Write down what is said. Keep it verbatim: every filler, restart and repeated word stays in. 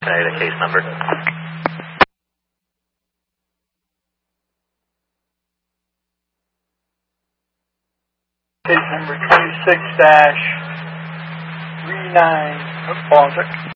Right, a case number. Case number twenty-six dash three nine. Hold on a sec.